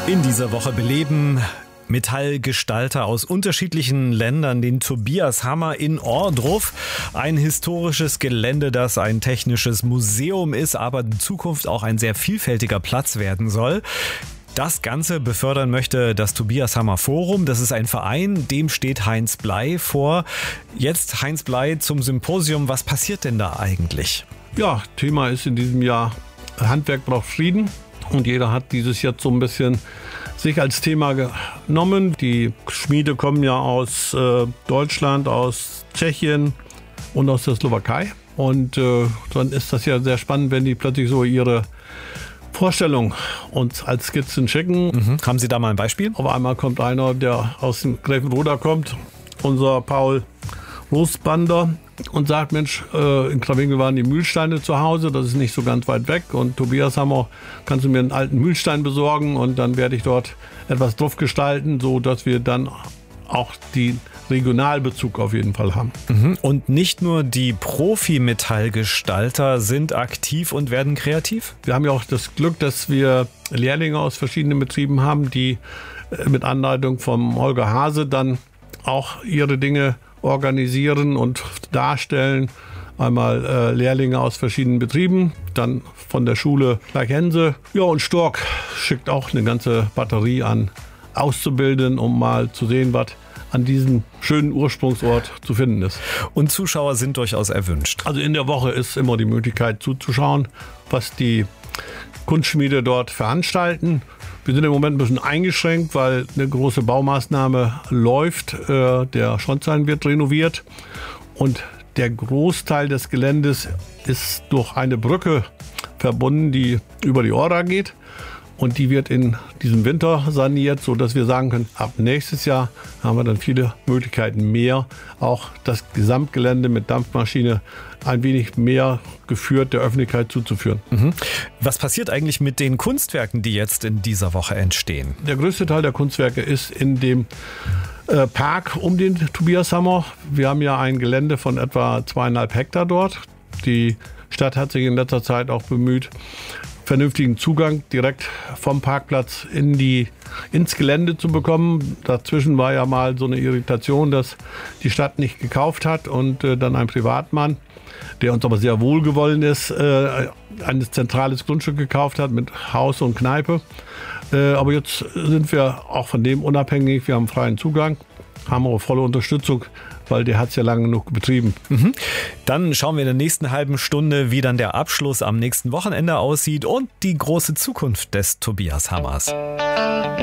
In dieser Woche beleben Metallgestalter aus unterschiedlichen Ländern den Tobias Hammer in Ohrdruf. Ein historisches Gelände, das ein technisches Museum ist, aber in Zukunft auch ein sehr vielfältiger Platz werden soll. Das Ganze befördern möchte das Tobias Hammer Forum. Das ist ein Verein, dem steht Heinz Bley vor. Jetzt Heinz Bley zum Symposium. Was passiert denn da eigentlich? Ja, Thema ist in diesem Jahr Handwerk braucht Frieden. Und jeder hat dieses Jahr so ein bisschen sich als Thema genommen. Die Schmiede kommen ja aus Deutschland, aus Tschechien und aus der Slowakei. Und dann ist das ja sehr spannend, wenn die plötzlich so ihre Vorstellung uns als Skizzen schicken. Haben Sie da mal ein Beispiel? Auf einmal kommt einer, der aus dem Grevenroda kommt, unser Paul Rosbander, und sagt, Mensch, in Krawinkel waren die Mühlsteine zu Hause, das ist nicht so ganz weit weg, und Tobias Hammer, kannst du mir einen alten Mühlstein besorgen, und dann werde ich dort etwas drauf gestalten, so dass wir dann auch den Regionalbezug auf jeden Fall haben. Und nicht nur die Profi-Metallgestalter sind aktiv und werden kreativ? Wir haben ja auch das Glück, dass wir Lehrlinge aus verschiedenen Betrieben haben, die mit Anleitung vom Holger Hase dann auch ihre Dinge organisieren und darstellen. Einmal Lehrlinge aus verschiedenen Betrieben, dann von der Schule Gleichhense. Ja, und Stork schickt auch eine ganze Batterie an Auszubildenden, um mal zu sehen, was an diesem schönen Ursprungsort zu finden ist. Und Zuschauer sind durchaus erwünscht. Also in der Woche ist immer die Möglichkeit zuzuschauen, was die Kunstschmiede dort veranstalten. Wir sind im Moment ein bisschen eingeschränkt, weil eine große Baumaßnahme läuft. Der Schornstein wird renoviert und der Großteil des Geländes ist durch eine Brücke verbunden, die über die Orra geht. Und die wird in diesem Winter saniert, sodass wir sagen können, ab nächstes Jahr haben wir dann viele Möglichkeiten mehr, auch das Gesamtgelände mit Dampfmaschine ein wenig mehr geführt der Öffentlichkeit zuzuführen. Was passiert eigentlich mit den Kunstwerken, die jetzt in dieser Woche entstehen? Der größte Teil der Kunstwerke ist in dem Park um den Tobias Hammer. Wir haben ja ein Gelände von etwa 2,5 Hektar dort. Die Stadt hat sich in letzter Zeit auch bemüht, vernünftigen Zugang direkt vom Parkplatz ins Gelände zu bekommen. Dazwischen war ja mal so eine Irritation, dass die Stadt nicht gekauft hat und dann ein Privatmann, der uns aber sehr wohlgewollen ist, ein zentrales Grundstück gekauft hat mit Haus und Kneipe. Aber jetzt sind wir auch von dem unabhängig. Wir haben freien Zugang, haben auch volle Unterstützung, weil der hat es ja lange genug betrieben. Dann schauen wir in der nächsten halben Stunde, wie dann der Abschluss am nächsten Wochenende aussieht und die große Zukunft des Tobias Hammers.